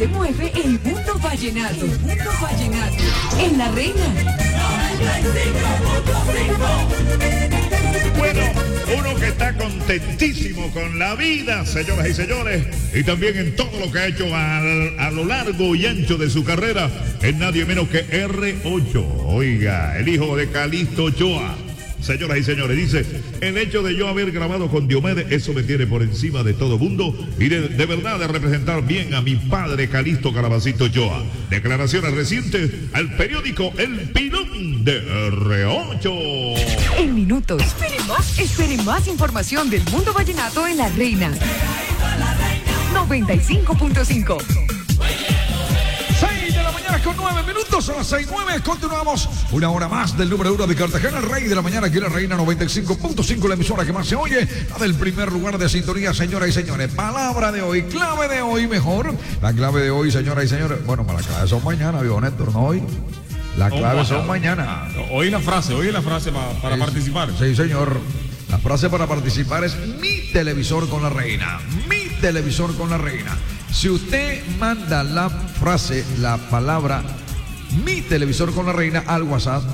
se mueve el mundo vallenato. El mundo vallenato. En La Reina. Bueno, uno que está contentísimo con la vida, señoras y señores, y también en todo lo que ha hecho a lo largo y ancho de su carrera, es nadie menos que R8. Oiga, el hijo de Calixto Ochoa. Señoras y señores, dice, el hecho de yo haber grabado con Diomedes, eso me tiene por encima de todo mundo y de verdad de representar bien a mi padre Calixto Calabacito Ochoa. Declaraciones recientes al periódico El Pilón de R8. En minutos, espere más información del mundo vallenato en La Reina. 95.5. 6 de la mañana con 9 minutos, a las 6:09, continuamos una hora más del número 1 de Cartagena, el rey de la mañana, aquí en La Reina 95.5, la emisora que más se oye, la del primer lugar de sintonía, señoras y señores. Palabra de hoy, clave de hoy mejor, la clave de hoy, señoras y señores, bueno, para la clave son mañana, viejo Néstor, no hoy. La clave son mañana. Oí la frase para participar. Sí, señor. La frase para participar es mi televisor con la reina. Mi televisor con la reina. Si usted manda la frase, la palabra mi televisor con la reina al WhatsApp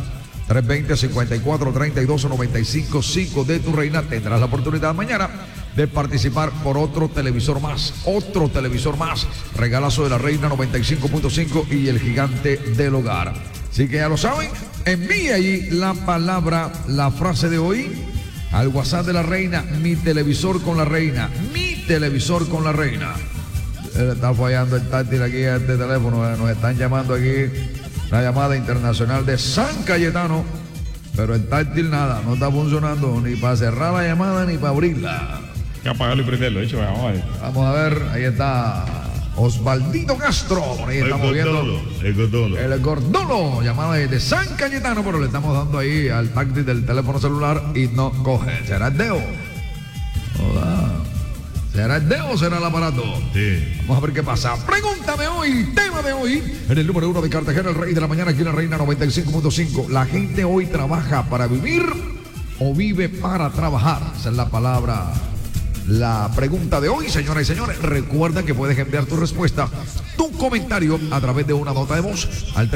320-54-32-95-5 de tu reina, tendrás la oportunidad mañana de participar por otro televisor más. Regalazo de La Reina 95.5 y el gigante del hogar. Así que ya lo saben, envíe allí la palabra, la frase de hoy al WhatsApp de La Reina, mi televisor con la reina, mi televisor con la reina. Está fallando el táctil aquí a este teléfono, nos están llamando aquí, una llamada internacional de San Cayetano, pero el táctil nada, no está funcionando ni para cerrar la llamada ni para abrirla. Hay que apagarlo y prenderlo, hecho, vamos a ver. Vamos a ver, ahí está Osvaldito Castro, por ahí estamos viendo el Gordolo, llamada de San Cayetano, pero le estamos dando ahí al táctil del teléfono celular y no coge. ¿Será el dedo? Hola. ¿Será el dedo o será el aparato? Sí. Vamos a ver qué pasa. Pregúntame hoy, tema de hoy, en el número 1 de Cartagena, el rey de la mañana, aquí en La Reina 95.5. ¿La gente hoy trabaja para vivir o vive para trabajar? Esa es la palabra, la pregunta de hoy, señoras y señores. Recuerda que puedes enviar tu respuesta, tu comentario a través de una nota de voz al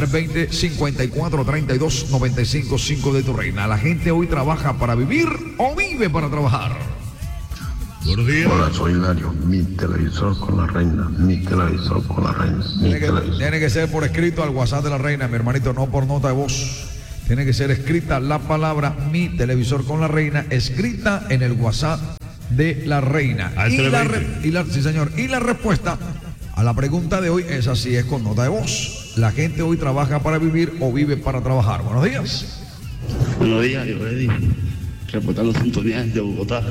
320-54-32-95-5 de tu reina. ¿La gente hoy trabaja para vivir o vive para trabajar? Buenos días. Hola, soy Hilario. Mi televisor con la reina. Mi televisor con la reina. Tiene que ser por escrito al WhatsApp de La Reina, mi hermanito, no por nota de voz. Tiene que ser escrita la palabra mi televisor con la reina, escrita en el WhatsApp de La Reina. Sí, señor. Y la respuesta a la pregunta de hoy es así, es con nota de voz. ¿La gente hoy trabaja para vivir o vive para trabajar? Buenos días. Buenos días, yo Eddie, reportando sintonía de Bogotá.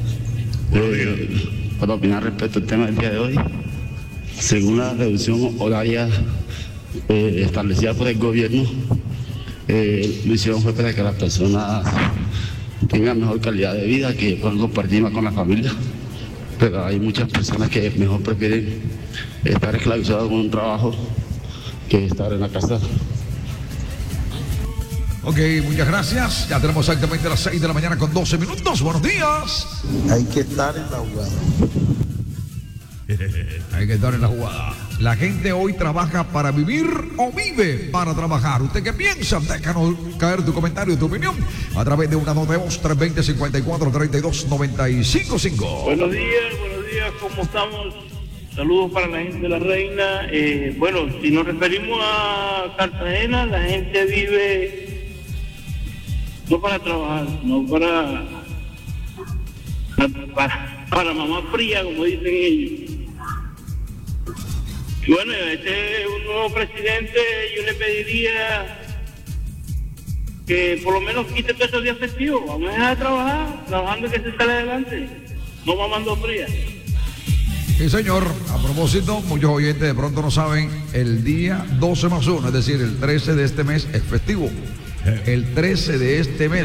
Para opinar respecto al tema del día de hoy, según la reducción horaria establecida por el gobierno, lo hicieron fue para que las personas tengan mejor calidad de vida, que puedan compartir más con la familia, pero hay muchas personas que mejor prefieren estar esclavizados con un trabajo que estar en la casa. Ok, muchas gracias. Ya tenemos exactamente las 6 de la mañana con 12 minutos. Buenos días. Hay que estar en la jugada. Hay que estar en la jugada. La gente hoy trabaja para vivir o vive para trabajar. ¿Usted qué piensa? Déjanos caer tu comentario, tu opinión a través de una nota de voz 320-54-32-95-5. Buenos días, ¿cómo estamos? Saludos para la gente de La Reina. Bueno, si nos referimos a Cartagena, la gente vive no para trabajar, no para mamá fría, como dicen ellos. Y bueno, este es un nuevo presidente, yo le pediría que por lo menos quite todos esos días festivos. Vamos a dejar de trabajar, trabajando que se sale adelante, no mamando fría. Sí, señor. A propósito, muchos oyentes de pronto no saben, el día 12+1, es decir, el 13 de este mes es festivo. El 13 de este mes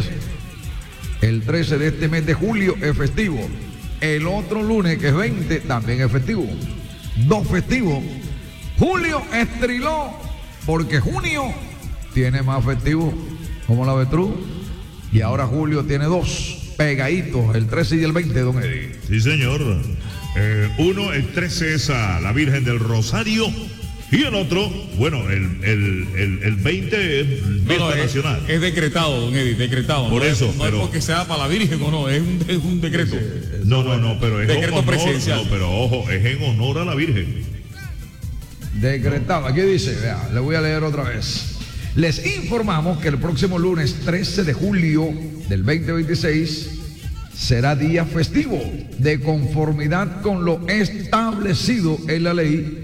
de julio es festivo. El otro lunes, que es 20, también es festivo. 2 festivos. Julio estriló porque junio tiene más festivos, como la Avestruz, y ahora julio tiene 2 pegaditos, el 13 y el 20, don Eddie. Sí, señor. Uno, el 13 es a la Virgen del Rosario. Y el otro, bueno, el 20 es fiesta nacional. Es decretado, don Eddie, decretado. Por eso, no pero... es porque sea para la Virgen o no, es un decreto. No, pero es decreto presidencial. No, pero ojo, es en honor a la Virgen. Decretado. Aquí dice, vea, le voy a leer otra vez. Les informamos que el próximo lunes 13 de julio del 2026 será día festivo de conformidad con lo establecido en la ley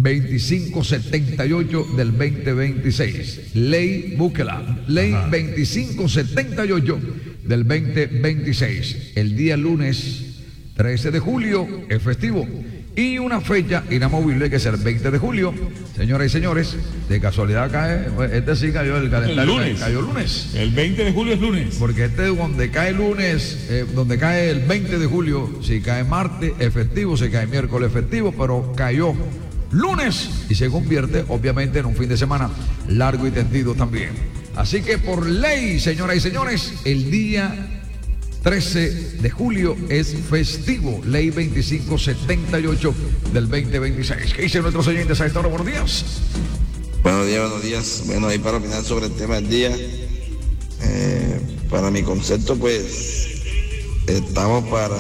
2578 del 2026. Ley, búsquela. Ley 2578 del 2026. El día lunes 13 de julio es festivo. Y una fecha inamovible que es el 20 de julio. Señoras y señores, de casualidad cae, este sí cayó el calendario, lunes. Cayó lunes. El 20 de julio es lunes. Porque donde cae lunes, donde cae el 20 de julio, si cae martes es festivo, si cae miércoles es festivo, pero cayó lunes y se convierte obviamente en un fin de semana largo y tendido también. Así que por ley, señoras y señores, el día 13 de julio es festivo, ley 2578 del 2026. ¿Qué dicen nuestros oyentes a esta hora? Buenos días. Buenos días. Bueno, ahí para opinar sobre el tema del día, para mi concepto, pues, estamos para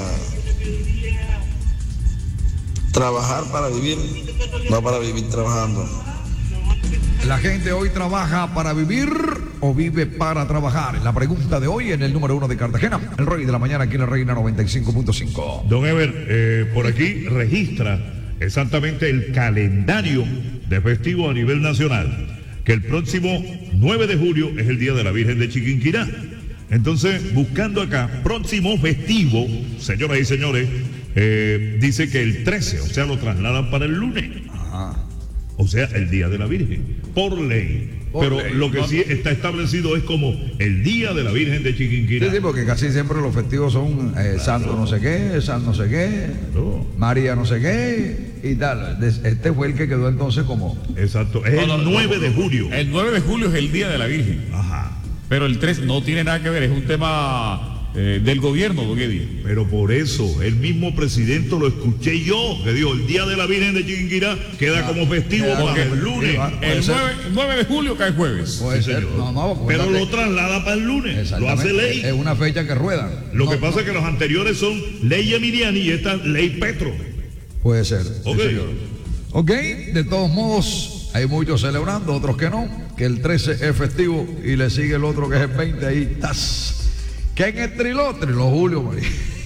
trabajar para vivir, no para vivir trabajando. La gente hoy trabaja para vivir o vive para trabajar. La pregunta de hoy en el número 1 de Cartagena, el Rey de la Mañana aquí en la Reina 95.5. Don Ever, por aquí registra exactamente el calendario de festivo a nivel nacional, que el próximo 9 de julio es el Día de la Virgen de Chiquinquirá. Entonces, buscando acá, próximo festivo, señoras y señores, dice que el 13, o sea, lo trasladan para el lunes. Ajá. O sea, el Día de la Virgen, por ley. Pero lo que sí está establecido es como el Día de la Virgen de Chiquinquirá. Sí, porque casi siempre los festivos son santo no sé qué, san no sé qué, María no sé qué y tal. Este fue el que quedó entonces como... Exacto, es el 9 de julio. El 9 de julio es el Día de la Virgen. Ajá. Pero el 3 no tiene nada que ver, es un tema del gobierno, don Eddie. Pero por eso, el mismo presidente lo escuché yo, que dijo, el Día de la Virgen de Chiquinquirá queda como festivo para el lunes. El 9 de julio cae jueves. Puede Sí, ser. señor. Pero lo traslada para el lunes, lo hace ley. Es una fecha que rueda. Lo que pasa es que los anteriores son ley Emiliani y esta ley Petro. Puede ser. Ok. Sí, señor. Ok, de todos modos, hay muchos celebrando, otros que no, que el 13 es festivo y le sigue el otro que es el 20 ahí. ¡Tas! ¿Quién es Triló? Triló Julio, María.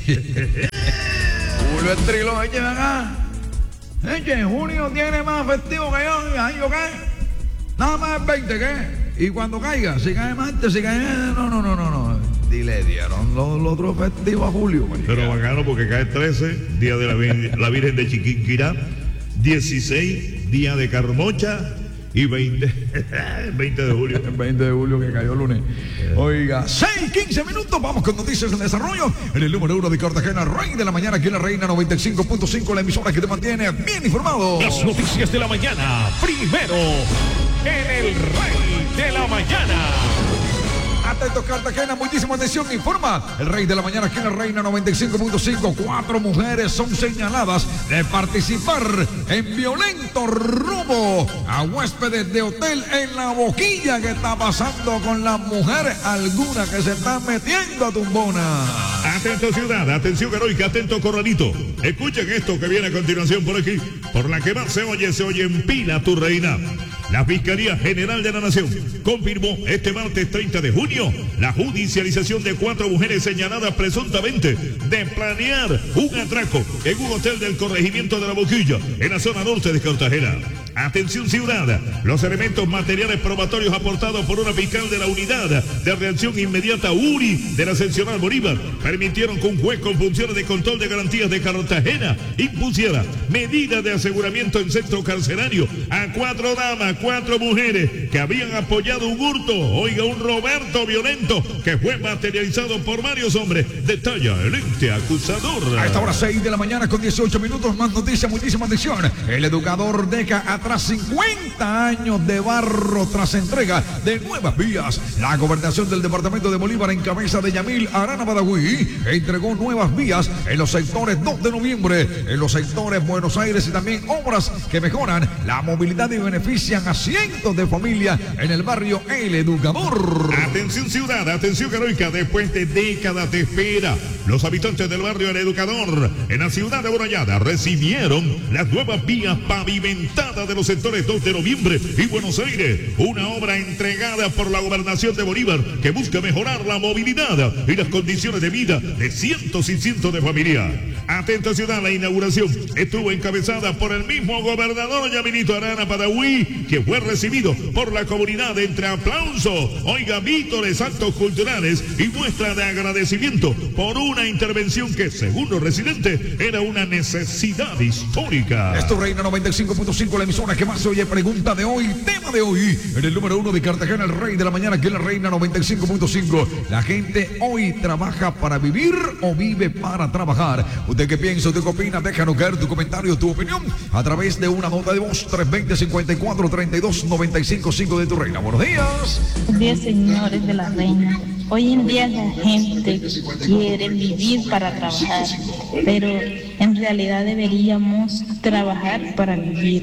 Julio es Triló, echen acá. Echen, Julio tiene más festivo que yo. ¿Ahí yo qué? Nada más el 20, ¿qué? Y cuando caiga, si cae martes, si cae... No. Dile, dieron los otros festivos a Julio, María. Pero bacano porque cae 13, Día de la Virgen de Chiquinquirá, 16, Día de Carmocha y 20 de julio. El 20 de julio que cayó lunes. Oiga, 6:15 minutos. Vamos con noticias en desarrollo. En el número 1 de Cartagena, Rey de la Mañana, aquí en la Reina 95.5, la emisora que te mantiene bien informado. Las noticias de la mañana, primero en el Rey de la Mañana. Atentos Cartagena, muchísima atención, informa el Rey de la Mañana aquí en la Reina 95.5. 4 mujeres son señaladas de participar en violento robo a huéspedes de hotel en La Boquilla. ¿Qué está pasando con las mujeres? Algunas que se están metiendo a tumbona. Atento ciudad, atención heroica, atento corralito. Escuchen esto que viene a continuación por aquí. Por la que más se oye en Pila, tu reina. La Fiscalía General de la Nación confirmó este martes 30 de junio la judicialización de 4 mujeres señaladas presuntamente de planear un atraco en un hotel del corregimiento de La Boquilla, en la zona norte de Cartagena. Atención ciudad, los elementos materiales probatorios aportados por una fiscal de la Unidad de Reacción Inmediata URI de la seccional Bolívar permitieron que un juez con funciones de control de garantías de Cartagena impusiera medidas de aseguramiento en centro carcelario a 4 damas, 4 mujeres que habían apoyado un hurto, oiga, un Roberto violento que fue materializado por varios hombres. Detalla el ente acusador. A esta hora 6 de la mañana con 18 minutos, más noticias, muchísima atención. El educador deja a tras 50 años de barro tras entrega de nuevas vías. La gobernación del departamento de Bolívar en cabeza de Yamil Arana Badawi entregó nuevas vías en los sectores 2 de noviembre, en los sectores Buenos Aires y también obras que mejoran la movilidad y benefician a cientos de familias en el barrio El Educador. Atención ciudad, atención heroica, después de décadas de espera, los habitantes del barrio El Educador en la ciudad de Borayada recibieron las nuevas vías pavimentadas de los sectores 2 de noviembre y Buenos Aires, una obra entregada por la gobernación de Bolívar que busca mejorar la movilidad y las condiciones de vida de cientos y cientos de familias. Atenta ciudad, la inauguración estuvo encabezada por el mismo gobernador Yamilito Arana Badawi, que fue recibido por la comunidad entre aplausos, oiga, vítores, actos culturales y muestra de agradecimiento por una intervención que, según los residentes, era una necesidad histórica. Esto Reina 95.5, la emisora que más se oye. Pregunta de hoy, tema de hoy, en el número 1 de Cartagena, el rey de la mañana, que es la Reina 95.5. La gente hoy trabaja para vivir o vive para trabajar. ¿Usted qué piensa? ¿Usted qué opina? Déjanos caer tu comentario, tu opinión a través de una nota de voz 320-54-32-95.5 de tu Reina. Buenos días. Buenos días, señores de la Reina. Hoy en día la gente quiere vivir para trabajar, pero en realidad deberíamos trabajar para vivir.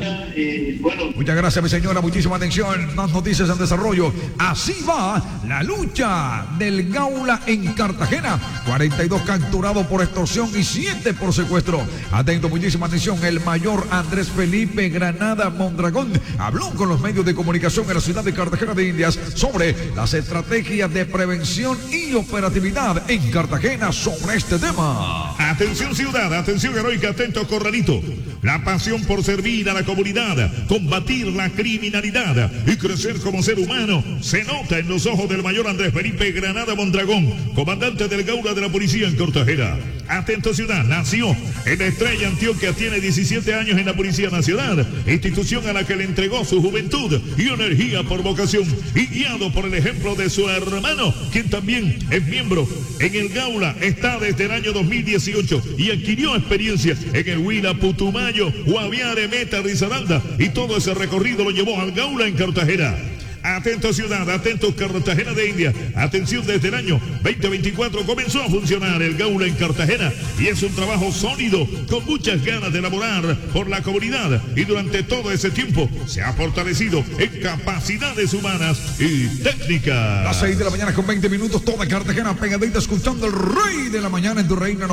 Muchas gracias, mi señora. Muchísima atención. Más noticias en desarrollo. Así va la lucha del Gaula en Cartagena. 42 capturados por extorsión y 7 por secuestro. Atento, muchísima atención. El mayor Andrés Felipe Granada Mondragón habló con los medios de comunicación en la ciudad de Cartagena de Indias sobre las estrategias de prevención y operatividad en Cartagena sobre este tema. Atención ciudad, atención heroica, atento corralito. La pasión por servir a la comunidad, combatir la criminalidad y crecer como ser humano se nota en los ojos del mayor Andrés Felipe Granada Mondragón, comandante del Gaula de la Policía en Cartagena. Atento ciudad, nació en la Estrella Antioquia, tiene 17 años en la Policía Nacional, institución a la que le entregó su juventud y energía por vocación, y guiado por el ejemplo de su hermano, quien también es miembro en el Gaula, está desde el año 2018 y adquirió experiencia en el Huila, Putumayo, Guaviare, Meta, Risaralda, y todo ese recorrido lo llevó al Gaula en Cartagena. Atento ciudad, atento Cartagena de India. Atención, desde el año 2024 comenzó a funcionar el Gaula en Cartagena y es un trabajo sólido, con muchas ganas de elaborar por la comunidad, y durante todo ese tiempo se ha fortalecido en capacidades humanas y técnicas. Las 6 de la mañana con 20 minutos, toda Cartagena pegadita escuchando el rey de la mañana en tu Reina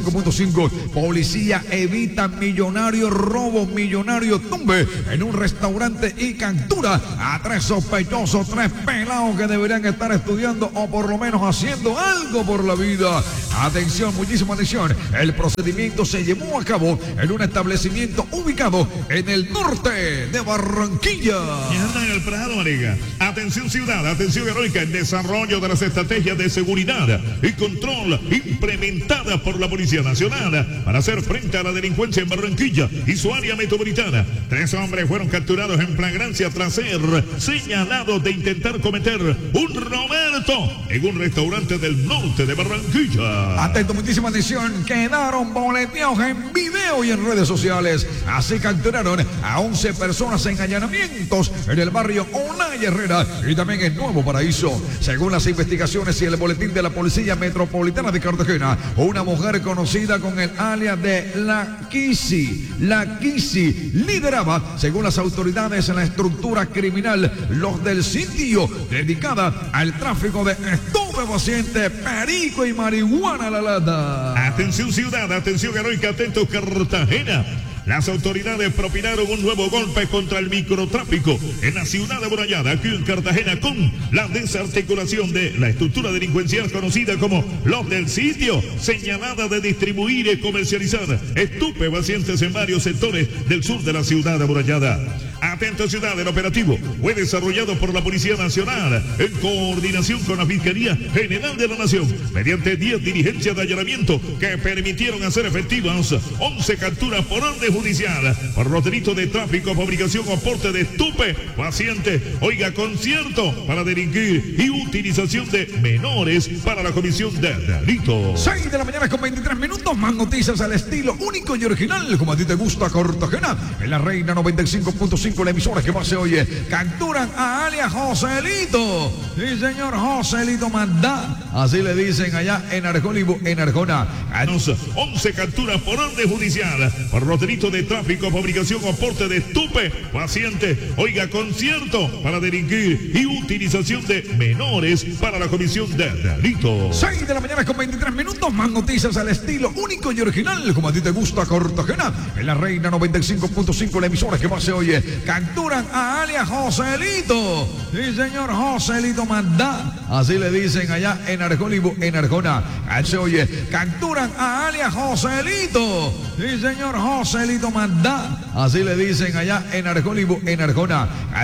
95.5. Policía evita millonario robo, millonario tumbe en un restaurante y captura a 3 sospechosos, 3 pelados que deberían estar estudiando o por lo menos haciendo algo por la vida. Atención, muchísima atención. El procedimiento se llevó a cabo en un establecimiento ubicado en el norte de Barranquilla. Y anda en el Prado, marica. Atención ciudad, atención heroica, en desarrollo de las estrategias de seguridad y control implementadas por la Policía Nacional para hacer frente a la delincuencia en Barranquilla y su área metropolitana. 3 hombres fueron capturados en flagrancia tras ser señalados de intentar cometer un Roberto en un restaurante del norte de Barranquilla. Atento, muchísima atención. Quedaron boleteados en video y en redes sociales. Así capturaron a 11 personas en allanamientos en el barrio Onay Herrera y también en Nuevo Paraíso. Según las investigaciones y el boletín de la Policía Metropolitana de Cartagena, una mujer conocida con el alias de La Kisi lideraba, según las autoridades, en la estructura criminal Los del Sitio, dedicada al tráfico de estupefacientes, perico y marihuana a la lata. Atención ciudad, atención heroica, atento Cartagena. Las autoridades propinaron un nuevo golpe contra el microtráfico en la ciudad de Borayada, aquí en Cartagena, con la desarticulación de la estructura delincuencial conocida como Los del Sitio, señalada de distribuir y comercializar estupefacientes en varios sectores del sur de la ciudad de Borayada. Atento ciudad, el operativo fue desarrollado por la Policía Nacional en coordinación con la Fiscalía General de la Nación, mediante 10 diligencias de allanamiento que permitieron hacer efectivas 11 capturas por orden judicial por los delitos de tráfico, fabricación o porte de estupefacientes, oiga, concierto para delinquir y utilización de menores para la comisión de delitos. 6 de la mañana con 23 minutos, más noticias al estilo único y original, como a ti te gusta Cartagena, en la Reina 95.5. 95.5, la emisora que más se oye. Capturan a alias Joselito. Sí, señor, Joselito Manda. Así le dicen allá en Arjona. 11 capturas por orden judicial por los delitos de tráfico, fabricación o porte de estupefacientes. Oiga, concierto para delinquir y utilización de menores para la comisión de delitos. 6 de la mañana con 23 minutos. Más noticias al estilo único y original, como a ti te gusta, Cartagena. En la Reina 95.5, la emisora que más se oye. Capturan a alias Joselito. Sí, señor, Joselito Manda. Así le dicen allá en Arjona. Se oye. Capturan a alias Joselito. Sí, señor, Joselito Manda. Así le dicen allá en Arjona.